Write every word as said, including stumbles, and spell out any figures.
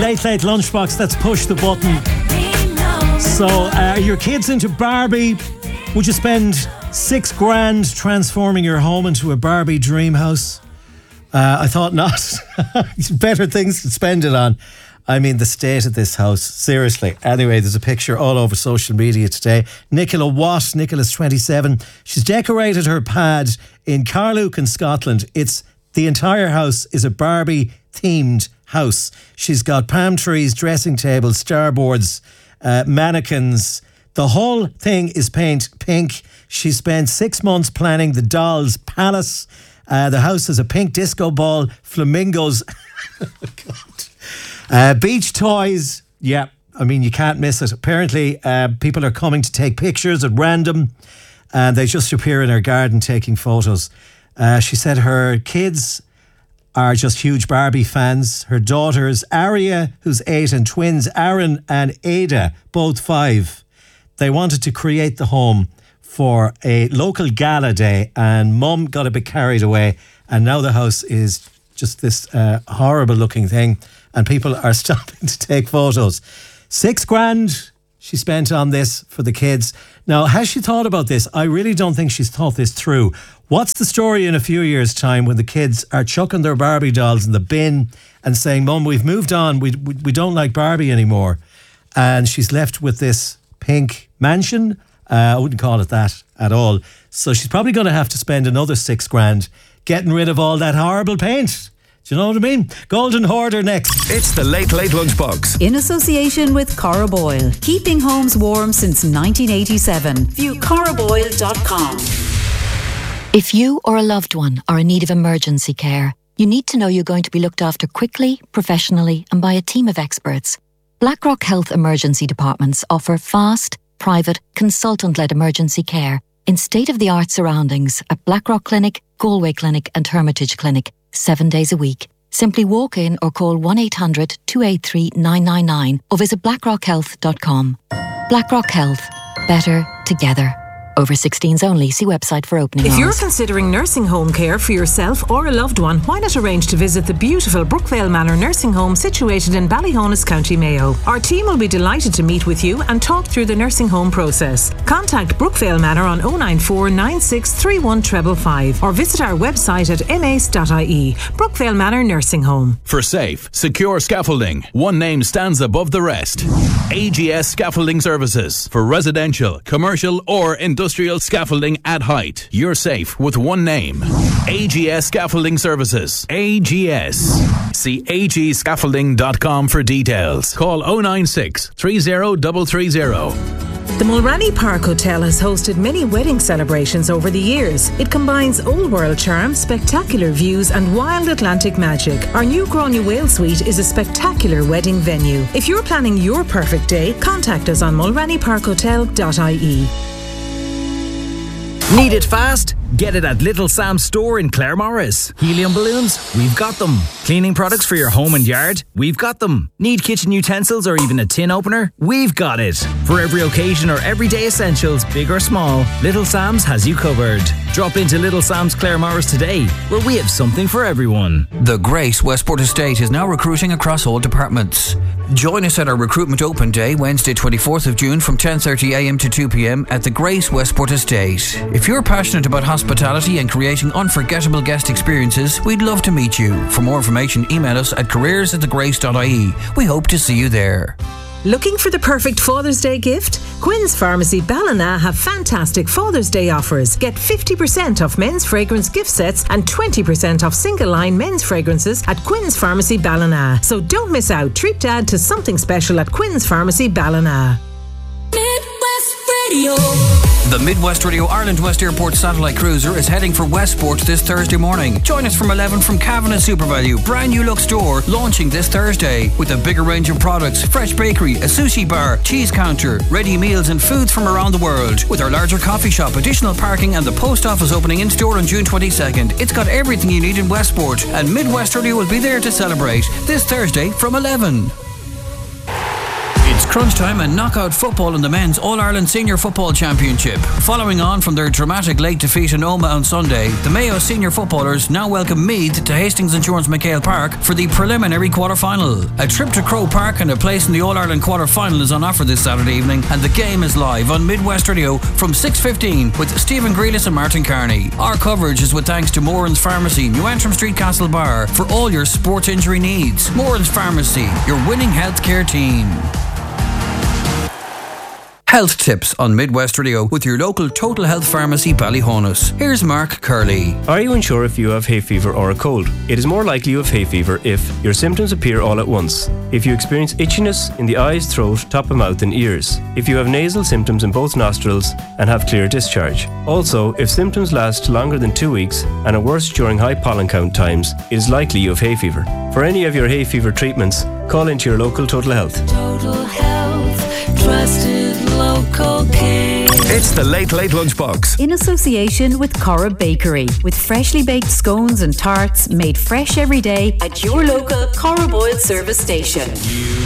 Late Late Lunchbox. Let's push the button. So, uh, are your kids into Barbie? Would you spend six grand transforming your home into a Barbie dream house? Uh, I thought not. Better things to spend it on. I mean, the state of this house, seriously. Anyway, there's a picture all over social media today. Nicola Watt, Nicola's twenty-seven. She's decorated her pad in Carluke in Scotland. It's the entire house is a Barbie-themed house. She's got palm trees, dressing tables, starboards, uh, mannequins. The whole thing is paint pink. She spent six months planning the doll's palace. Uh, the house has a pink disco ball, flamingos. Oh, God. Uh, beach toys. Yeah, I mean, you can't miss it. Apparently, uh, people are coming to take pictures at random, and they just appear in her garden taking photos. Uh, she said her kids are just huge Barbie fans. Her daughters, Aria, who's eight, and twins, Aaron and Ada, both five. They wanted to create the home for a local gala day, and Mum got a bit carried away, and now the house is just this uh, horrible looking thing, and people are stopping to take photos. Six grand she spent on this for the kids. Now, has she thought about this? I really don't think she's thought this through. What's the story in a few years' time when the kids are chucking their Barbie dolls in the bin and saying, Mum, we've moved on, we, we, we don't like Barbie anymore, and she's left with this pink mansion? Uh, I wouldn't call it that at all. So she's probably going to have to spend another six grand getting rid of all that horrible paint. Do you know what I mean? Golden Hoarder next. It's the Late Late Lunchbox. In association with Cora Boyle. Keeping homes warm since nineteen eighty-seven. View cora boyle dot com. If you or a loved one are in need of emergency care, you need to know you're going to be looked after quickly, professionally, and by a team of experts. BlackRock Health Emergency Departments offer fast, private, consultant-led emergency care in state-of-the-art surroundings at Blackrock Clinic, Galway Clinic and Hermitage Clinic, seven days a week. Simply walk in or call one eight hundred two eight three nine nine nine or visit blackrock health dot com. BlackRock Health. Better together. Over sixteens only. See website for opening If hours. you're considering nursing home care for yourself or a loved one, why not arrange to visit the beautiful Brookvale Manor nursing home situated in Ballyhonus, County Mayo. Our team will be delighted to meet with you and talk through the nursing home process. Contact Brookvale Manor on oh nine four nine six three one five five five or visit our website at m a c e dot i e. Brookvale Manor Nursing Home. For safe, secure scaffolding, one name stands above the rest. A G S Scaffolding Services. For residential, commercial or industrial Industrial scaffolding at height. You're safe with one name. A G S Scaffolding Services. A G S. See a g scaffolding dot com for details. Call oh nine six three oh three three oh. The Mulranny Park Hotel has hosted many wedding celebrations over the years. It combines old world charm, spectacular views and wild Atlantic magic. Our new Gráinne Whale Suite is a spectacular wedding venue. If you're planning your perfect day, contact us on mulranny park hotel dot i e. Need it fast? Get it at Little Sam's store in Claremorris. Helium balloons? We've got them. Cleaning products for your home and yard? We've got them. Need kitchen utensils or even a tin opener? We've got it. For every occasion or everyday essentials, big or small, Little Sam's has you covered. Drop into Little Sam's Claremorris today, where we have something for everyone. The Grace Westport Estate is now recruiting across all departments. Join us at our Recruitment Open Day, Wednesday twenty-fourth of June from ten thirty a m to two p m at the Grace Westport Estate. If you're passionate about hospitality and creating unforgettable guest experiences, we'd love to meet you. For more information, email us at careers at the grace dot i e. We hope to see you there. Looking for the perfect Father's Day gift? Quinn's Pharmacy Ballina have fantastic Father's Day offers. Get fifty percent off men's fragrance gift sets and twenty percent off single line men's fragrances at Quinn's Pharmacy Ballina. So don't miss out. Treat Dad to something special at Quinn's Pharmacy Ballina. Midwest Radio. The Midwest Radio Ireland West Airport Satellite Cruiser is heading for Westport this Thursday morning. Join us from eleven from Cavan and SuperValue. Brand new look store launching this Thursday with a bigger range of products, fresh bakery, a sushi bar, cheese counter, ready meals and foods from around the world. With our larger coffee shop, additional parking and the post office opening in store on June twenty-second. It's got everything you need in Westport, and Midwest Radio will be there to celebrate this Thursday from eleven. It's crunch time and knockout football in the men's All-Ireland Senior Football Championship. Following on from their dramatic late defeat in Omagh on Sunday, the Mayo senior footballers now welcome Meath to Hastings Insurance McHale Park for the preliminary quarter-final. A trip to Croke Park and a place in the All-Ireland quarter-final is on offer this Saturday evening, and the game is live on Midwest Radio from six fifteen with Stephen Grealis and Martin Carney. Our coverage is with thanks to Moran's Pharmacy, New Antrim Street, Castlebar, for all your sports injury needs. Moran's Pharmacy, your winning healthcare team. Health tips on Midwest Radio with your local Total Health Pharmacy Ballyhonus. Here's Mark Curley. Are you unsure if you have hay fever or a cold? It is more likely you have hay fever if your symptoms appear all at once, if you experience itchiness in the eyes, throat, top of mouth and ears, if you have nasal symptoms in both nostrils and have clear discharge. Also, if symptoms last longer than two weeks and are worse during high pollen count times, it is likely you have hay fever. For any of your hay fever treatments, call into your local Total Health. Total Health, trusted local care. It's the Late Late Lunchbox. In association with Cora Bakery, with freshly baked scones and tarts made fresh every day at your local Cora Boyle service station.